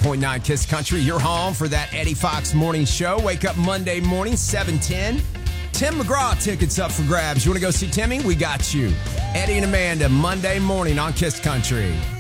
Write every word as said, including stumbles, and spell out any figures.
point nine Kiss Country, your home for that Eddie Fox Morning Show. Wake up Monday morning, seven ten. Tim McGraw tickets up for grabs. You want to go see Timmy? We got you. Eddie and Amanda, Monday morning on Kiss Country.